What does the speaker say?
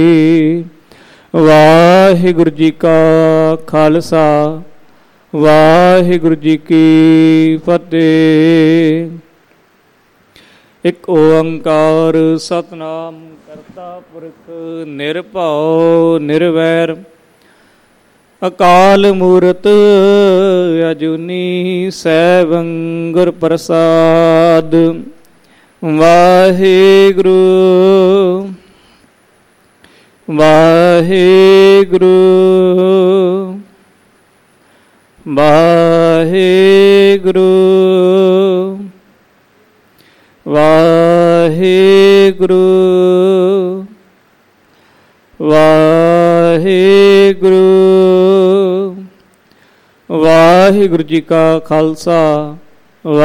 ਵਾਹਿਗੁਰੂ ਜੀ ਕਾ ਖਾਲਸਾ ਵਾਹਿਗੁਰੂ ਜੀ ਕੀ ਫਤਿਹ। ਇੱਕ ਓੰਕਾਰ ਸਤਿਨਾਮ ਕਰਤਾ ਪੁਰਖ ਨਿਰਭਉ ਨਿਰਵੈਰ ਅਕਾਲ ਮੂਰਤ ਅਜੂਨੀ ਸੈਭੰ ਗੁਰ ਪ੍ਰਸਾਦ। ਵਾਹਿਗੁਰੂ ਵਾਹਿਗੁਰੂ ਵਾਹਿਗੁਰੂ ਵਾਹਿਗੁਰੂ ਵਾਹਿਗੁਰੂ। ਵਾਹਿਗੁਰੂ ਜੀ ਕਾ ਖਾਲਸਾ